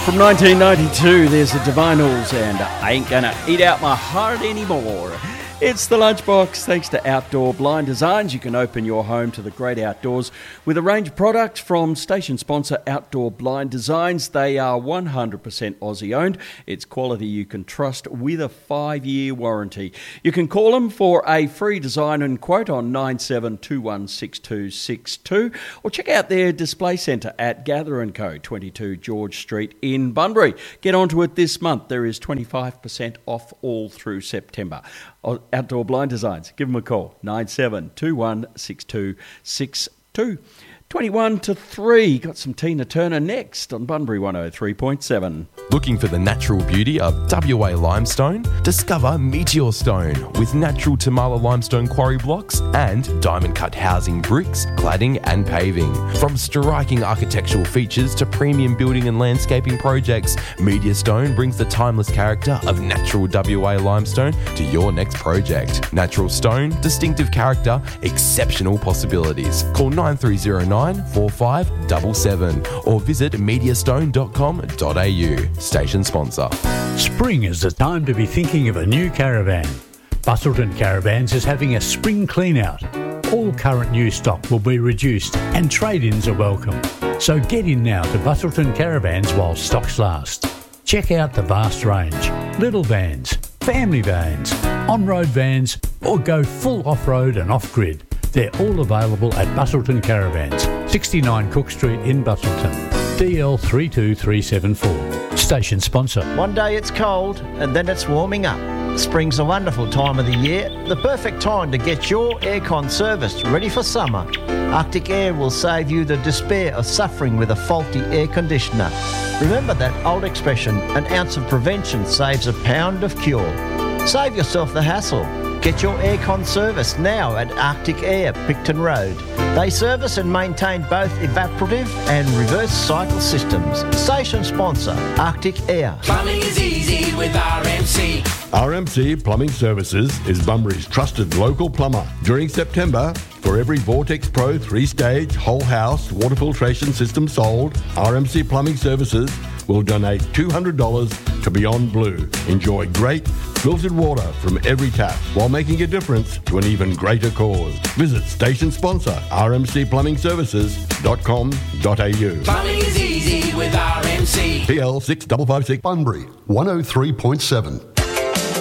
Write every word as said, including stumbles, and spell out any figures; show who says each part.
Speaker 1: From nineteen ninety-two, there's the Divinals and I Ain't Gonna Eat Out My Heart Anymore. It's the Lunchbox. Thanks to Outdoor Blind Designs, you can open your home to the great outdoors with a range of products from station sponsor Outdoor Blind Designs. They are one hundred percent Aussie owned. It's quality you can trust with a five-year warranty. You can call them for a free design and quote on nine seven two one six two six two or check out their display centre at Gather and Co, twenty-two George Street in Bunbury. Get onto it this month. There is twenty-five percent off all through September. Outdoor Blind Designs. Give them a call, nine seven two one six two six two. twenty-one to three. Got some Tina Turner next on Bunbury one oh three point seven.
Speaker 2: Looking for the natural beauty of W A limestone? Discover Meteor Stone with natural Tamala limestone quarry blocks and diamond cut housing bricks, cladding and paving. From striking architectural features to premium building and landscaping projects, Meteor Stone brings the timeless character of natural W A limestone to your next project. Natural stone, distinctive character, exceptional possibilities. Call nine three zero nine four five seven seven or visit meteor stone dot com dot a u. Station sponsor.
Speaker 3: Spring is the time to be thinking of a new caravan. Busselton Caravans is having a spring clean out. All current new stock will be reduced and trade-ins are welcome. So get in now to Busselton Caravans while stocks last. Check out the vast range. Little vans, family vans, on-road vans or go full off-road and off-grid. They're all available at Busselton Caravans, sixty-nine Cook Street in Busselton, D L three two three seven four. Station sponsor.
Speaker 4: One day it's cold and then it's warming up. Spring's a wonderful time of the year, the perfect time to get your aircon serviced, ready for summer. Arctic Air will save you the despair of suffering with a faulty air conditioner. Remember that old expression, an ounce of prevention saves a pound of cure. Save yourself the hassle. Get your aircon serviced now at Arctic Air, Picton Road. They service and maintain both evaporative and reverse cycle systems. Station sponsor, Arctic Air.
Speaker 5: Plumbing is easy with R M C.
Speaker 6: R M C Plumbing Services is Bunbury's trusted local plumber. During September, for every Vortex Pro three-stage whole house water filtration system sold, R M C Plumbing Services will donate two hundred dollars to Beyond Blue. Enjoy great filtered water from every tap while making a difference to an even greater cause. Visit station sponsor r m c plumbing services dot com dot a u.
Speaker 5: Plumbing is easy with R M C.
Speaker 6: P L six five five six
Speaker 7: Bunbury one oh three point seven.